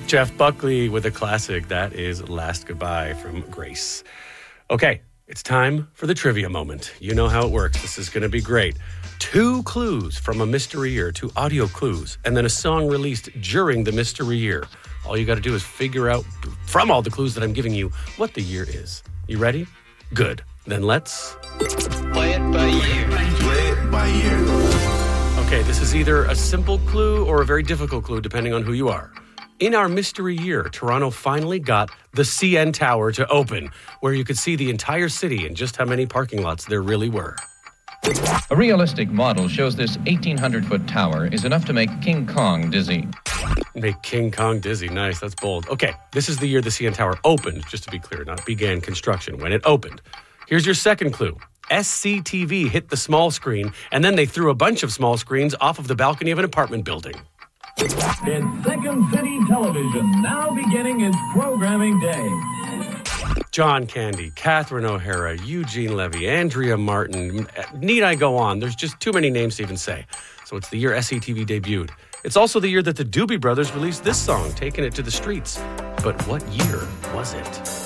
Jeff Buckley with a classic. That is Last Goodbye from Grace. Okay, it's time for the trivia moment. You know how it works. This is going to be great. 2 clues from a mystery year, 2 audio clues, and then a song released during the mystery year. All you got to do is figure out from all the clues that I'm giving you what the year is. You ready? Good. Then let's play it by ear. Play it by ear. Okay, this is either a simple clue or a very difficult clue, depending on who you are. In our mystery year, Toronto finally got the CN Tower to open, where you could see the entire city and just how many parking lots there really were. A realistic model shows this 1,800-foot tower is enough to make King Kong dizzy. Make King Kong dizzy. Nice, that's bold. Okay, this is the year the CN Tower opened, just to be clear, not began construction, when it opened. Here's your second clue. SCTV hit the small screen, and then they threw a bunch of small screens off of the balcony of an apartment building. It's Second City Television, now beginning its programming day. John Candy, Catherine O'Hara, Eugene Levy, Andrea Martin. Need I go on? There's just too many names to even say. So it's the year SCTV debuted. It's also the year that the Doobie Brothers released this song, Taking It to the Streets. But what year was it?